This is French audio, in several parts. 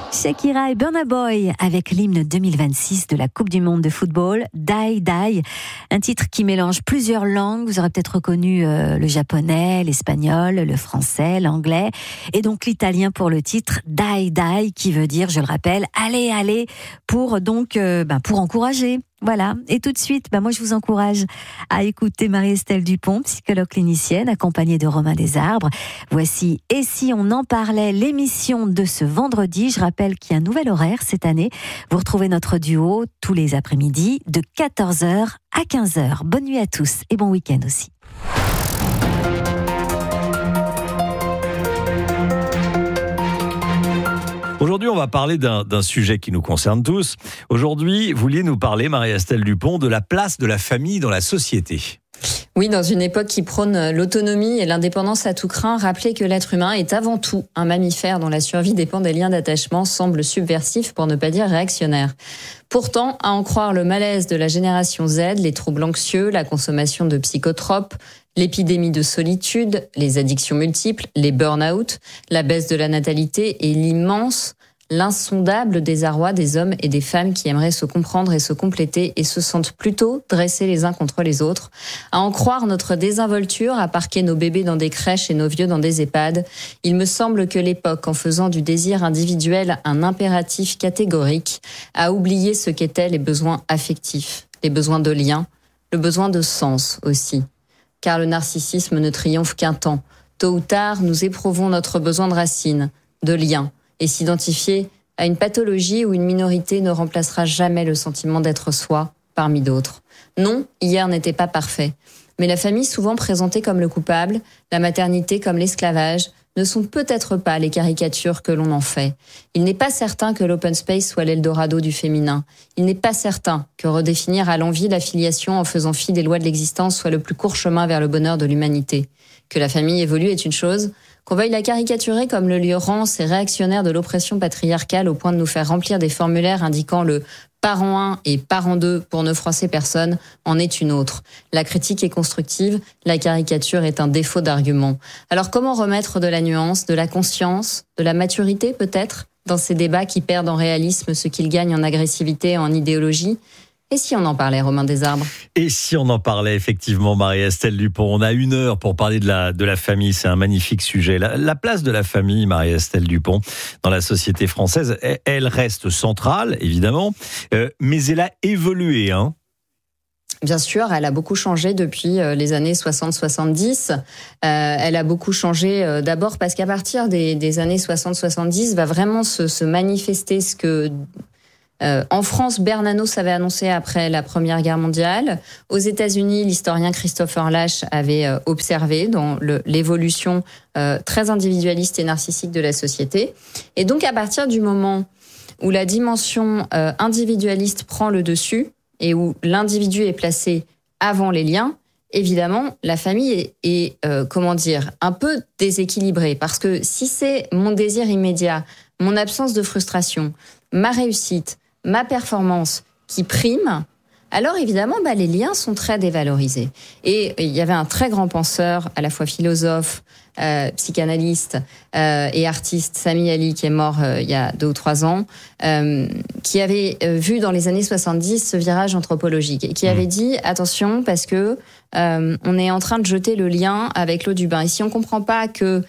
Shakira et Burna Boy avec l'hymne 2026 de la Coupe du Monde de football, Die Die. Un titre qui mélange plusieurs langues. Vous aurez peut-être reconnu le japonais, l'espagnol, le français, l'anglais et donc l'italien pour le titre Die Die qui veut dire, je le rappelle, allez, allez, pour encourager. Voilà. Et tout de suite, moi, je vous encourage à écouter Marie-Estelle Dupont, psychologue clinicienne, accompagnée de Romain Desarbres. Voici « Et si on en parlait ?» l'émission de ce vendredi. Je rappelle qu'il y a un nouvel horaire cette année. Vous retrouvez notre duo tous les après-midi de 14h à 15h. Bonne nuit à tous et bon week-end aussi. Aujourd'hui, on va parler d'un sujet qui nous concerne tous. Aujourd'hui, vous vouliez nous parler, Marie-Estelle Dupont, de la place de la famille dans la société. Oui, dans une époque qui prône l'autonomie et l'indépendance à tout crin, rappeler que l'être humain est avant tout un mammifère dont la survie dépend des liens d'attachement semble subversif, pour ne pas dire réactionnaire. Pourtant, à en croire le malaise de la génération Z, les troubles anxieux, la consommation de psychotropes, l'épidémie de solitude, les addictions multiples, les burn-out, la baisse de la natalité et l'insondable désarroi des hommes et des femmes qui aimeraient se comprendre et se compléter et se sentent plutôt dressés les uns contre les autres. À en croire notre désinvolture, à parquer nos bébés dans des crèches et nos vieux dans des EHPAD, il me semble que l'époque, en faisant du désir individuel un impératif catégorique, a oublié ce qu'étaient les besoins affectifs, les besoins de lien, le besoin de sens aussi. Car le narcissisme ne triomphe qu'un temps. Tôt ou tard, nous éprouvons notre besoin de racines, de lien, et s'identifier à une pathologie où une minorité ne remplacera jamais le sentiment d'être soi parmi d'autres. Non, hier n'était pas parfait. Mais la famille, souvent présentée comme le coupable, la maternité comme l'esclavage, ne sont peut-être pas les caricatures que l'on en fait. Il n'est pas certain que l'open space soit l'Eldorado du féminin. Il n'est pas certain que redéfinir à l'envi la filiation en faisant fi des lois de l'existence soit le plus court chemin vers le bonheur de l'humanité. Que la famille évolue est une chose, qu'on veuille la caricaturer comme le lieu rance et réactionnaire de l'oppression patriarcale au point de nous faire remplir des formulaires indiquant le parent 1 et parent 2 pour ne froisser personne en est une autre. La critique est constructive, la caricature est un défaut d'argument. Alors comment remettre de la nuance, de la conscience, de la maturité peut-être dans ces débats qui perdent en réalisme ce qu'ils gagnent en agressivité et en idéologie ? Et si on en parlait, Romain Desarbres ? Et si on en parlait, effectivement, Marie-Estelle Dupont. On a 1 heure pour parler de la famille. C'est un magnifique sujet. La place de la famille, Marie-Estelle Dupont, dans la société française, elle reste centrale, évidemment, mais elle a évolué, hein. Bien sûr, elle a beaucoup changé depuis les années 60-70. Elle a beaucoup changé d'abord parce qu'à partir des années 60-70 va vraiment se manifester ce que... en France, Bernanos avait annoncé après la Première Guerre mondiale. Aux États-Unis, l'historien Christopher Lasch avait observé dans l'évolution très individualiste et narcissique de la société. Et donc, à partir du moment où la dimension individualiste prend le dessus et où l'individu est placé avant les liens, évidemment, la famille est un peu déséquilibrée. Parce que si c'est mon désir immédiat, mon absence de frustration, ma réussite, ma performance qui prime, alors évidemment, les liens sont très dévalorisés. Et il y avait un très grand penseur, à la fois philosophe, psychanalyste et artiste, Sami Ali, qui est mort il y a 2 ou 3 ans, qui avait vu dans les années 70 ce virage anthropologique et qui avait dit attention parce que on est en train de jeter le lien avec l'eau du bain. Et si on comprend pas que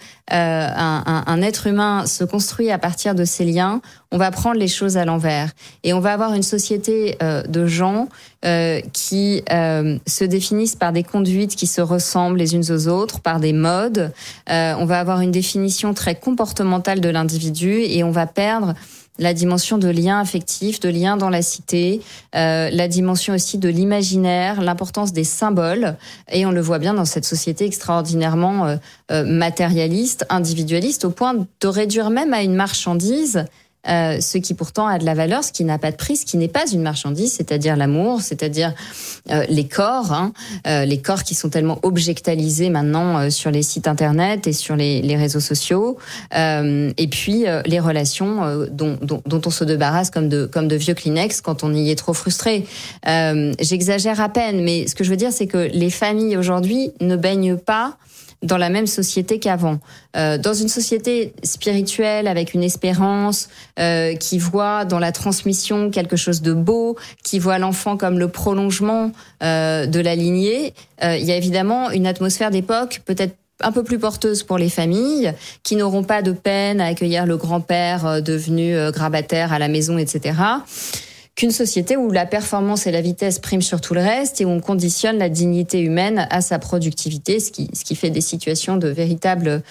un être humain se construit à partir de ces liens, on va prendre les choses à l'envers et on va avoir une société de gens qui se définissent par des conduites qui se ressemblent les unes aux autres, par des modes. On va avoir une définition très comportementale de l'individu et on va perdre la dimension de lien affectif, de lien dans la cité, la dimension aussi de l'imaginaire, l'importance des symboles. Et on le voit bien dans cette société extraordinairement matérialiste, individualiste, au point de réduire même à une marchandise ce qui pourtant a de la valeur, ce qui n'a pas de prix, ce qui n'est pas une marchandise, c'est-à-dire l'amour, c'est-à-dire les corps, les corps qui sont tellement objectalisés maintenant sur les sites internet et sur les réseaux sociaux, et puis les relations dont on se débarrasse comme de vieux Kleenex quand on y est trop frustré. J'exagère à peine, mais ce que je veux dire, c'est que les familles aujourd'hui ne baignent pas dans la même société qu'avant. Dans une société spirituelle avec une espérance, qui voit dans la transmission quelque chose de beau, qui voit l'enfant comme le prolongement de la lignée, il y a évidemment une atmosphère d'époque peut-être un peu plus porteuse pour les familles, qui n'auront pas de peine à accueillir le grand-père devenu grabataire à la maison, etc., qu'une société où la performance et la vitesse priment sur tout le reste et où on conditionne la dignité humaine à sa productivité, ce qui fait des situations de véritable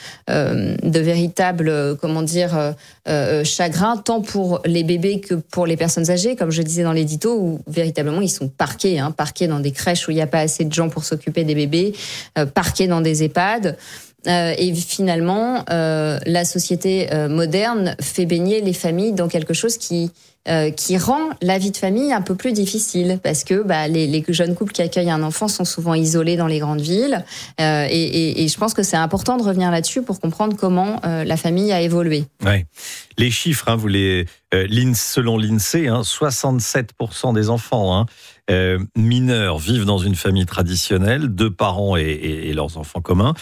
chagrin, tant pour les bébés que pour les personnes âgées, comme je disais dans l'édito, où véritablement ils sont parqués dans des crèches où il n'y a pas assez de gens pour s'occuper des bébés, parqués dans des EHPAD. Et finalement, la société moderne fait baigner les familles dans quelque chose qui rend la vie de famille un peu plus difficile, parce que les jeunes couples qui accueillent un enfant sont souvent isolés dans les grandes villes, et je pense que c'est important de revenir là-dessus pour comprendre comment la famille a évolué. Ouais. Les chiffres, selon l'INSEE, 67% des enfants mineurs vivent dans une famille traditionnelle, 2 parents et leurs enfants communs.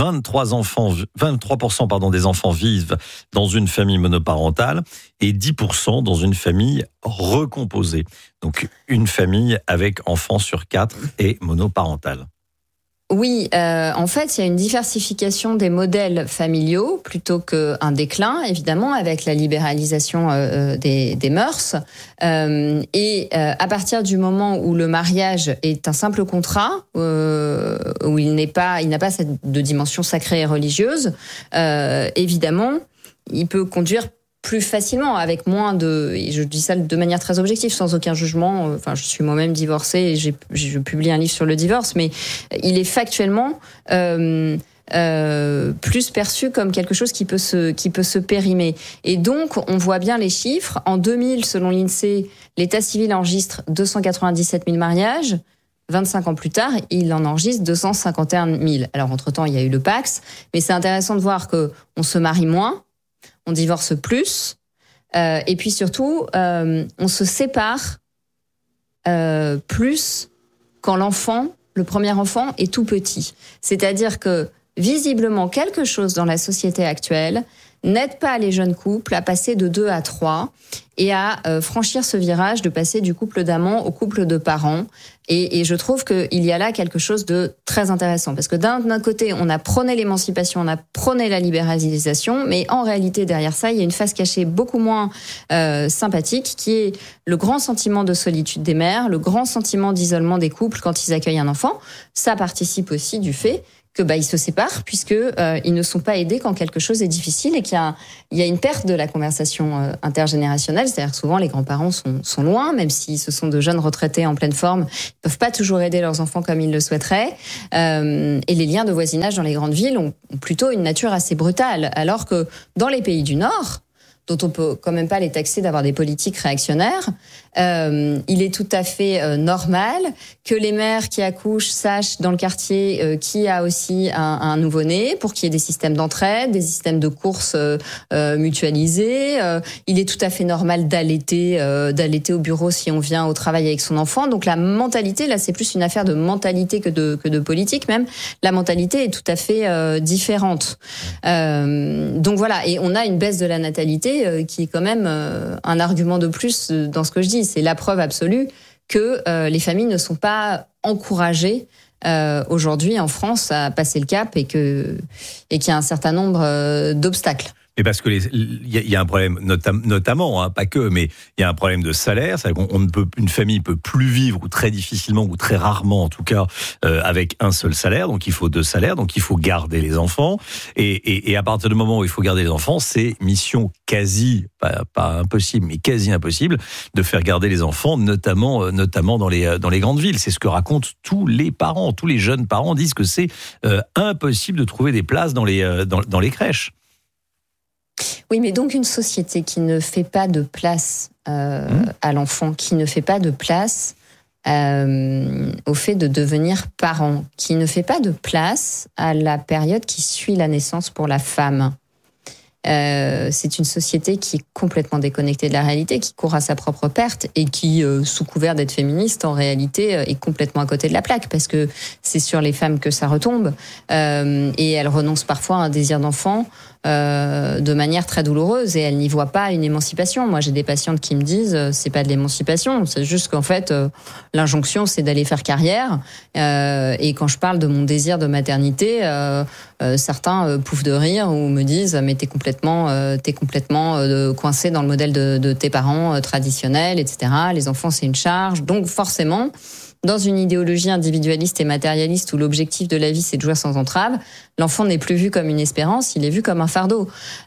23% des enfants vivent dans une famille monoparentale et 10% dans une famille recomposée. Donc une famille avec enfants sur 4 est monoparentale. Oui, en fait, il y a une diversification des modèles familiaux plutôt qu'un déclin, évidemment, avec la libéralisation des mœurs. Et à partir du moment où le mariage est un simple contrat, où il n'a pas de dimension sacrée et religieuse, évidemment, il peut conduire plus facilement, avec moins de... Et je dis ça de manière très objective, sans aucun jugement. Enfin, je suis moi-même divorcée et je publie un livre sur le divorce, mais il est factuellement plus perçu comme quelque chose qui peut se périmer. Et donc, on voit bien les chiffres. En 2000, selon l'INSEE, l'état civil enregistre 297 000 mariages. 25 ans plus tard, il en enregistre 251 000. Alors, entre-temps, il y a eu le Pacs, mais c'est intéressant de voir qu'on se marie moins, on divorce plus, et puis surtout, on se sépare plus quand le premier enfant est tout petit. C'est-à-dire que, visiblement, quelque chose dans la société actuelle n'aide pas les jeunes couples à passer de 2 à 3 et à franchir ce virage de passer du couple d'amants au couple de parents. Et je trouve qu'il y a là quelque chose de très intéressant. Parce que d'un côté, on a prôné l'émancipation, on a prôné la libéralisation, mais en réalité, derrière ça, il y a une face cachée beaucoup moins sympathique, qui est le grand sentiment de solitude des mères, le grand sentiment d'isolement des couples quand ils accueillent un enfant. Ça participe aussi du fait que ils se séparent puisque ils ne sont pas aidés quand quelque chose est difficile et qu'il y a une perte de la conversation intergénérationnelle. C'est-à-dire que souvent les grands-parents sont loin, même si ce sont de jeunes retraités en pleine forme, ils peuvent pas toujours aider leurs enfants comme ils le souhaiteraient. Et les liens de voisinage dans les grandes villes ont plutôt une nature assez brutale, alors que dans les pays du Nord, dont on peut quand même pas les taxer d'avoir des politiques réactionnaires, il est tout à fait normal que les mères qui accouchent sachent dans le quartier qui a aussi un nouveau-né, pour qu'il y ait des systèmes d'entraide, des systèmes de courses mutualisés. Il est tout à fait normal d'allaiter au bureau si on vient au travail avec son enfant. Donc la mentalité, là, c'est plus une affaire de mentalité que de politique même. La mentalité est tout à fait différente. Donc voilà, et on a une baisse de la natalité qui est quand même un argument de plus dans ce que je dis. C'est la preuve absolue que les familles ne sont pas encouragées aujourd'hui en France à passer le cap et qu'il y a un certain nombre d'obstacles. Mais parce que y a un problème, notamment, pas que, mais il y a un problème de salaire. C'est-à-dire une famille peut plus vivre, ou très difficilement, ou très rarement en tout cas, avec un seul salaire. Donc il faut 2 salaires, donc il faut garder les enfants. Et à partir du moment où il faut garder les enfants, c'est mission quasi, pas impossible, mais quasi impossible, de faire garder les enfants, notamment dans les grandes villes. C'est ce que racontent tous les parents. Tous les jeunes parents disent que c'est impossible de trouver des places dans les crèches. Oui, mais donc une société qui ne fait pas de place à l'enfant, qui ne fait pas de place au fait de devenir parent, qui ne fait pas de place à la période qui suit la naissance pour la femme, c'est une société qui est complètement déconnectée de la réalité, qui court à sa propre perte et qui, sous couvert d'être féministe, en réalité, est complètement à côté de la plaque parce que c'est sur les femmes que ça retombe et elles renoncent parfois à un désir d'enfant de manière très douloureuse et elles n'y voient pas une émancipation. Moi, j'ai des patientes qui me disent c'est pas de l'émancipation, c'est juste qu'en fait l'injonction c'est d'aller faire carrière et quand je parle de mon désir de maternité, certains pouffent de rire ou me disent mais t'es complètement coincé dans le modèle de tes parents traditionnels, etc. Les enfants c'est une charge, donc forcément dans une idéologie individualiste et matérialiste où l'objectif de la vie c'est de jouir sans entrave, l'enfant n'est plus vu comme une espérance, il est vu comme un fardeau.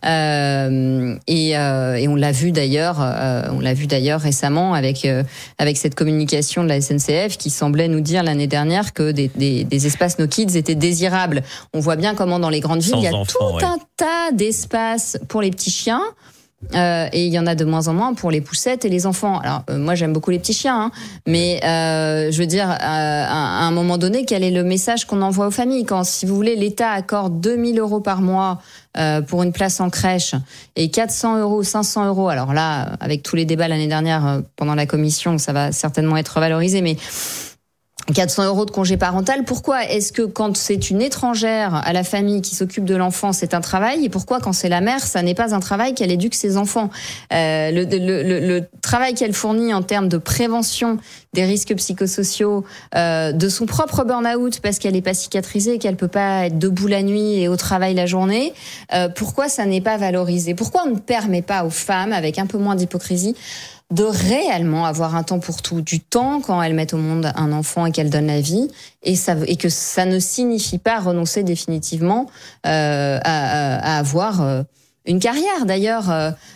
Et on l'a vu d'ailleurs, récemment avec cette communication de la SNCF qui semblait nous dire l'année dernière que des espaces No Kids étaient désirables. On voit bien comment dans les grandes villes il y a tout un tas d'espaces pour les petits chiens. Et il y en a de moins en moins pour les poussettes et les enfants. Alors moi j'aime beaucoup les petits chiens, mais je veux dire à un moment donné quel est le message qu'on envoie aux familles quand, si vous voulez, l'État accorde 2 000 € par mois pour une place en crèche et 400 €, 500 €. Alors là, avec tous les débats l'année dernière pendant la commission, ça va certainement être valorisé, mais 400 € de congé parental, pourquoi est-ce que quand c'est une étrangère à la famille qui s'occupe de l'enfant, c'est un travail, et pourquoi quand c'est la mère, ça n'est pas un travail qu'elle éduque ses enfants? Le travail qu'elle fournit en termes de prévention des risques psychosociaux, de son propre burn-out parce qu'elle n'est pas cicatrisée, qu'elle peut pas être debout la nuit et au travail la journée, pourquoi ça n'est pas valorisé? Pourquoi on ne permet pas aux femmes, avec un peu moins d'hypocrisie, de réellement avoir un temps pour tout, du temps quand elles mettent au monde un enfant et qu'elles donnent la vie, et que ça ne signifie pas renoncer définitivement à avoir une carrière. D'ailleurs,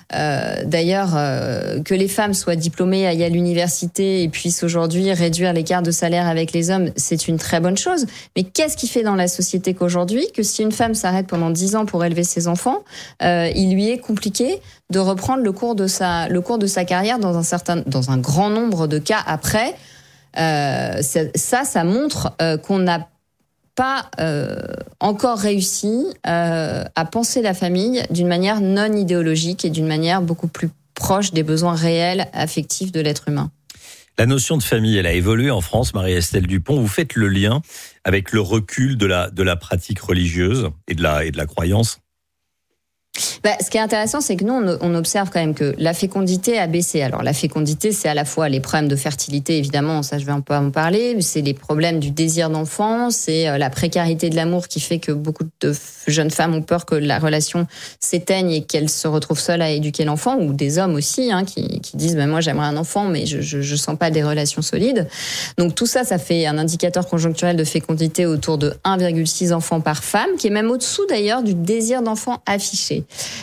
que les femmes soient diplômées, aillent à l'université et puissent aujourd'hui réduire l'écart de salaire avec les hommes, c'est une très bonne chose. Mais qu'est-ce qui fait dans la société qu'aujourd'hui, que si une femme s'arrête pendant 10 ans pour élever ses enfants, il lui est compliqué de reprendre le cours de sa carrière dans un grand nombre de cas après. Ça montre qu'on n'a pas encore réussi à penser la famille d'une manière non idéologique et d'une manière beaucoup plus proche des besoins réels, affectifs de l'être humain. La notion de famille, elle a évolué en France, Marie-Estelle Dupont. Vous faites le lien avec le recul de la pratique religieuse et de la croyance? Ce qui est intéressant, c'est que nous, on observe quand même que la fécondité a baissé. Alors, la fécondité, c'est à la fois les problèmes de fertilité, évidemment, ça, je vais un peu en parler, c'est les problèmes du désir d'enfant, c'est la précarité de l'amour qui fait que beaucoup de jeunes femmes ont peur que la relation s'éteigne et qu'elles se retrouvent seules à éduquer l'enfant, ou des hommes aussi, qui disent moi, j'aimerais un enfant, mais je sens pas des relations solides. Donc, tout ça, ça fait un indicateur conjoncturel de fécondité autour de 1,6 enfants par femme, qui est même au-dessous, d'ailleurs, du désir d'enfant affiché.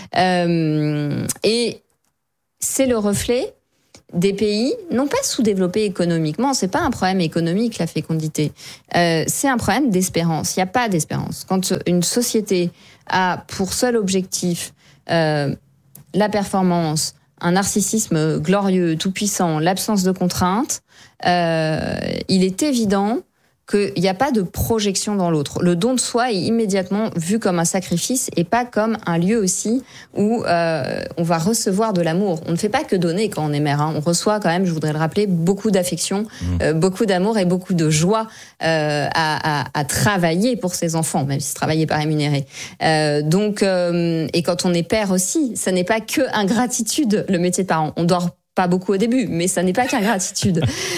Et c'est le reflet des pays non pas sous-développés économiquement, c'est pas un problème économique la fécondité, c'est un problème d'espérance. Il n'y a pas d'espérance. Quand une société a pour seul objectif la performance, un narcissisme glorieux, tout-puissant, l'absence de contraintes, il est évident qu'il n'y a pas de projection dans l'autre. Le don de soi est immédiatement vu comme un sacrifice et pas comme un lieu aussi où on va recevoir de l'amour. On ne fait pas que donner quand on est mère. On reçoit quand même, je voudrais le rappeler, beaucoup d'affection, beaucoup d'amour et beaucoup de joie à travailler pour ses enfants, même si ce travail n'est pas rémunéré. Et quand on est père aussi, ça n'est pas que ingratitude, le métier de parent. On dort pas beaucoup au début, mais ça n'est pas qu'ingratitude.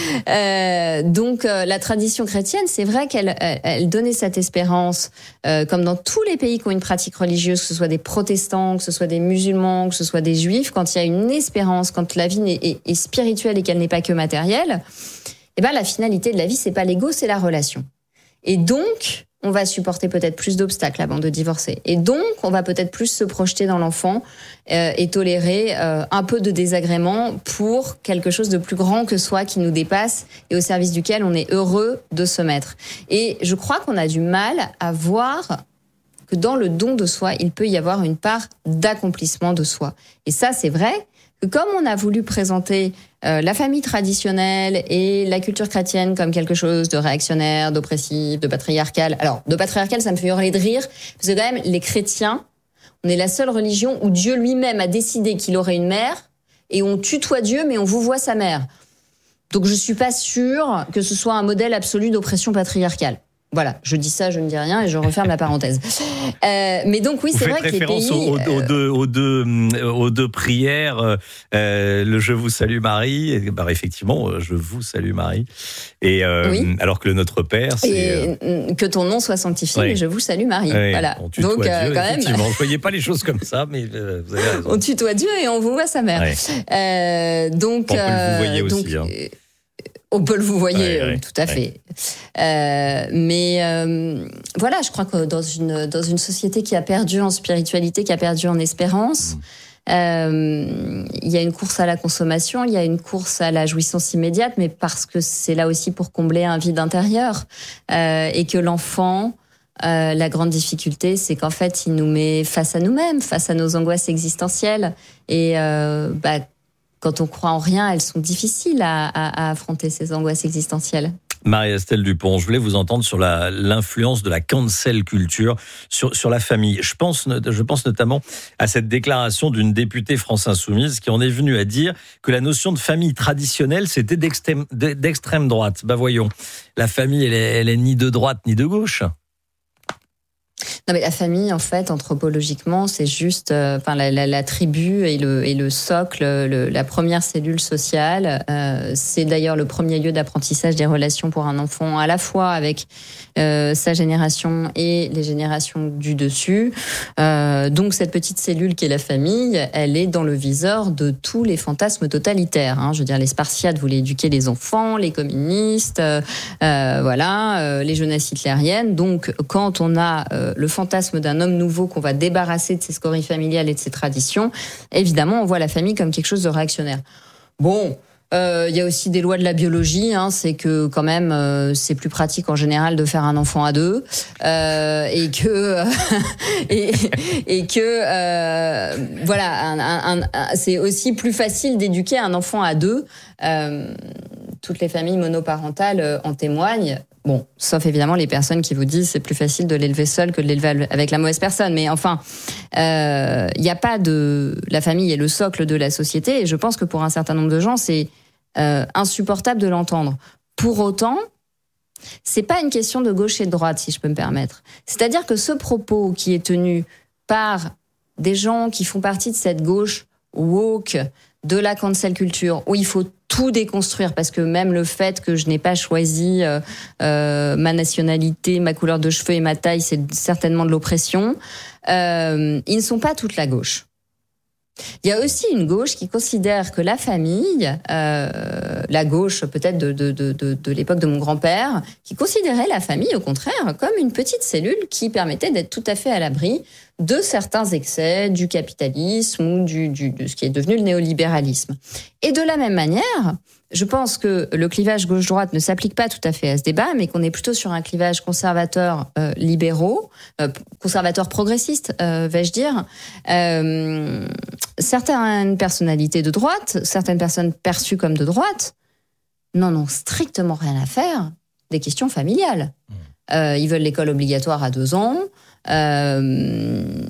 La tradition chrétienne, c'est vrai qu'elle donnait cette espérance, comme dans tous les pays qui ont une pratique religieuse, que ce soit des protestants, que ce soit des musulmans, que ce soit des juifs, quand il y a une espérance, quand la vie est spirituelle et qu'elle n'est pas que matérielle, la finalité de la vie, c'est pas l'ego, c'est la relation. Et donc, on va supporter peut-être plus d'obstacles avant de divorcer. Et donc, on va peut-être plus se projeter dans l'enfant et tolérer un peu de désagrément pour quelque chose de plus grand que soi, qui nous dépasse et au service duquel on est heureux de se mettre. Et je crois qu'on a du mal à voir que dans le don de soi, il peut y avoir une part d'accomplissement de soi. Et ça, c'est vrai que comme on a voulu présenter la famille traditionnelle et la culture chrétienne comme quelque chose de réactionnaire, d'oppressif, de patriarcal. Alors, de patriarcal, ça me fait hurler de rire, parce que quand même, les chrétiens, On est la seule religion où Dieu lui-même a décidé qu'il aurait une mère, et on tutoie Dieu, mais on vouvoie sa mère. Donc je suis pas sûre que ce soit un modèle absolu d'oppression patriarcale. Voilà, je dis ça, je ne dis rien et je referme la parenthèse. Mais donc oui, c'est vrai que les pays... Vous faites référence aux deux prières, le Je vous salue Marie, et, effectivement, je vous salue Marie. Et oui. Alors que le Notre Père, c'est que ton nom soit sanctifié, oui. Et je vous salue Marie. Oui. Voilà. On tutoie Dieu, quand même. Effectivement, ne voyez pas les choses comme ça, mais vous avez raison. On tutoie Dieu et on vouvoie sa mère. Donc, on peut le vouvoyer aussi. Hein. On peut le vouvoyer, tout à fait. Mais voilà, je crois que dans une société qui a perdu en spiritualité, qui a perdu en espérance, il y a une course à la consommation, il y a une course à la jouissance immédiate, mais parce que c'est là aussi pour combler un vide intérieur. Et que l'enfant, la grande difficulté, c'est qu'en fait, il nous met face à nous-mêmes, face à nos angoisses existentielles. Et quand on croit en rien, elles sont difficiles à affronter, ces angoisses existentielles. Marie-Estelle Dupont, je voulais vous entendre sur l'influence de la cancel culture sur la famille. Je pense notamment à cette déclaration d'une députée France Insoumise qui en est venue à dire que la notion de famille traditionnelle, c'était d'extrême droite. Voyons, la famille, elle est ni de droite ni de gauche. Non, mais la famille, en fait, anthropologiquement, c'est juste la tribu et le socle, la première cellule sociale. C'est d'ailleurs le premier lieu d'apprentissage des relations pour un enfant, à la fois avec sa génération et les générations du dessus. Donc, cette petite cellule qui est la famille, elle est dans le viseur de tous les fantasmes totalitaires. Hein. Je veux dire, les Spartiates voulaient éduquer les enfants, les communistes, les jeunesses hitlériennes. Donc, quand on a le fantasme d'un homme nouveau qu'on va débarrasser de ses scories familiales et de ses traditions, évidemment, on voit la famille comme quelque chose de réactionnaire. Bon, y a aussi des lois de la biologie, hein, c'est que quand même c'est plus pratique en général de faire un enfant à deux, et que c'est aussi plus facile d'éduquer un enfant à deux. Toutes les familles monoparentales en témoignent. Bon, sauf évidemment les personnes qui vous disent c'est plus facile de l'élever seul que de l'élever avec la mauvaise personne. Mais enfin, la famille est le socle de la société, et je pense que pour un certain nombre de gens, c'est insupportable de l'entendre. Pour autant, c'est pas une question de gauche et de droite, si je peux me permettre. C'est-à-dire que ce propos qui est tenu par des gens qui font partie de cette gauche woke, de la cancel culture, où il faut tout déconstruire, parce que même le fait que je n'ai pas choisi ma nationalité, ma couleur de cheveux et ma taille, c'est certainement de l'oppression. Ils ne sont pas toute la gauche. Il y a aussi une gauche qui considère que la famille, la gauche peut-être de l'époque de mon grand-père, qui considérait la famille au contraire comme une petite cellule qui permettait d'être tout à fait à l'abri de certains excès du capitalisme ou de ce qui est devenu le néolibéralisme. Et de la même manière, je pense que le clivage gauche-droite ne s'applique pas tout à fait à ce débat, mais qu'on est plutôt sur un clivage conservateur-libéraux, conservateur-progressiste, vais-je dire. Certaines personnalités de droite, certaines personnes perçues comme de droite, n'en ont strictement rien à faire des questions familiales. Ils veulent l'école obligatoire à 2 ans.